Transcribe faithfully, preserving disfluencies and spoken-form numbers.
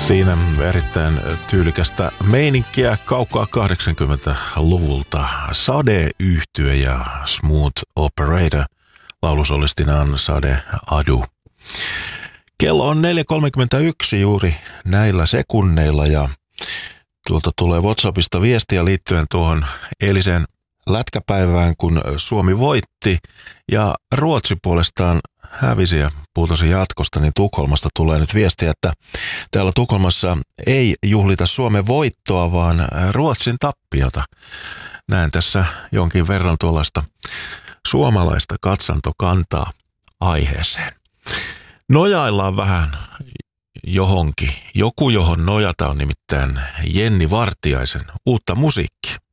Siinä erittäin tyylikästä meininkiä kaukaa kahdeksankymmentäluvulta. Sade-yhtye ja Smooth Operator. Laulusolistinaan Sade Adu. Kello on neljä kolmekymmentäyksi juuri näillä sekunneilla ja tuolta tulee WhatsAppista viestiä liittyen tuohon eiliseen lätkäpäivään, kun Suomi voitti ja Ruotsi puolestaan hävisi ja putosi jatkosta, niin Tukholmasta tulee nyt viestiä, että täällä Tukholmassa ei juhlita Suomen voittoa, vaan Ruotsin tappiota. Näen tässä jonkin verran tuollaista suomalaista katsantokantaa aiheeseen. Nojaillaan vähän johonkin. Joku, johon nojata, on nimittäin Jenni Vartiaisen uutta musiikkia.